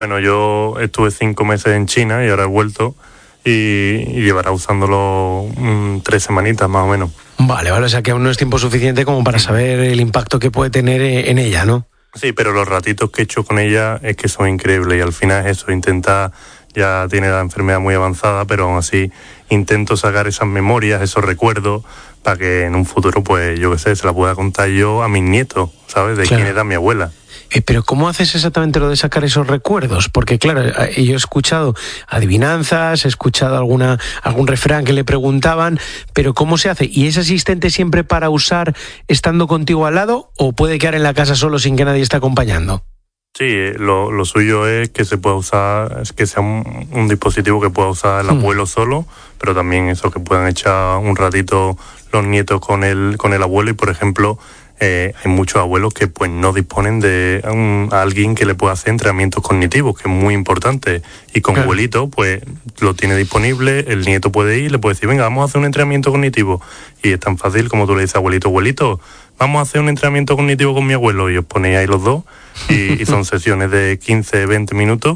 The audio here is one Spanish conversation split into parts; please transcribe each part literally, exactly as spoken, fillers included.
Bueno, yo estuve cinco meses en China y ahora he vuelto y, y llevará usándolo mmm, tres semanitas más o menos. Vale, vale, o sea que aún no es tiempo suficiente como para saber el impacto que puede tener en ella, ¿no? Sí, pero los ratitos que he hecho con ella es que son increíbles y al final es eso, intenta, ya tiene la enfermedad muy avanzada, pero aún así intento sacar esas memorias, esos recuerdos, para que en un futuro, pues yo qué sé, se la pueda contar yo a mis nietos, ¿sabes? De Claro. quién era mi abuela. Eh, pero ¿cómo haces exactamente lo de sacar esos recuerdos? Porque claro, eh, yo he escuchado adivinanzas, he escuchado alguna algún refrán que le preguntaban, pero ¿cómo se hace? ¿Y es asistente siempre para usar estando contigo al lado o puede quedar en la casa solo sin que nadie esté acompañando? Sí, lo, lo suyo es que se pueda usar, es que sea un, un dispositivo que pueda usar el abuelo hmm. solo, pero también eso, que puedan echar un ratito los nietos con el, con el abuelo y, por ejemplo, Eh, hay muchos abuelos que pues no disponen de un, a alguien que le pueda hacer entrenamientos cognitivos, que es muy importante, y con claro. abuelito pues lo tiene disponible, el nieto puede ir, le puede decir, venga, vamos a hacer un entrenamiento cognitivo, y es tan fácil como tú le dices, abuelito, abuelito, vamos a hacer un entrenamiento cognitivo con mi abuelo, y os ponéis ahí los dos, y, y son sesiones de quince, veinte minutos,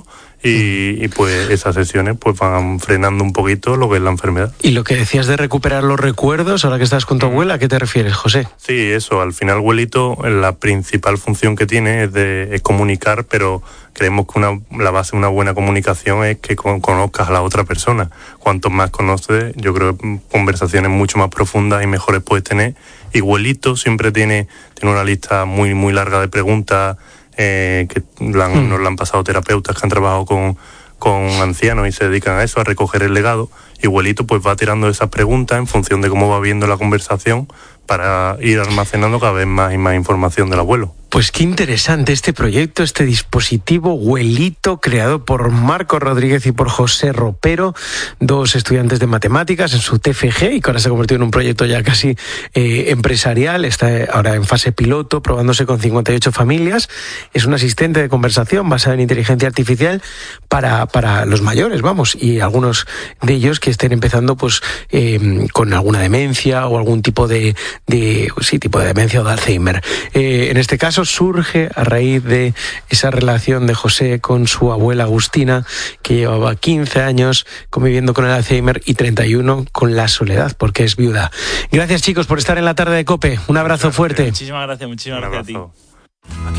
Y, y pues esas sesiones pues van frenando un poquito lo que es la enfermedad. Y lo que decías de recuperar los recuerdos, ahora que estás con tu abuela, ¿a qué te refieres, José? Sí, eso, al final abuelito, la principal función que tiene es de es comunicar, pero creemos que una, la base de una buena comunicación es que con, conozcas a la otra persona. Cuanto más conoces, yo creo que conversaciones mucho más profundas y mejores puedes tener. Y abuelito siempre tiene, tiene una lista muy, muy larga de preguntas, Eh, que la han, mm. nos la han pasado terapeutas que han trabajado con, con ancianos y se dedican a eso, a recoger el legado, y abuelito pues va tirando esas preguntas en función de cómo va viendo la conversación para ir almacenando cada vez más y más información del abuelo. Pues qué interesante este proyecto, este dispositivo Huelito, creado por Marco Rodríguez y por José Ropero, dos estudiantes de matemáticas en su T F G y que ahora se ha convertido en un proyecto ya casi eh, empresarial. Está ahora en fase piloto, probándose con cincuenta y ocho familias. Es un asistente de conversación basado en inteligencia artificial para, para los mayores, vamos, y algunos de ellos que estén empezando pues eh, con alguna demencia o algún tipo de, de sí, tipo de demencia o de Alzheimer. Eh, en este caso surge a raíz de esa relación de José con su abuela Agustina, que llevaba quince años conviviendo con el Alzheimer y treinta y uno con la soledad, porque es viuda. Gracias, chicos, por estar en la tarde de COPE. Un abrazo fuerte. Muchísimas gracias, muchísimas gracias a ti.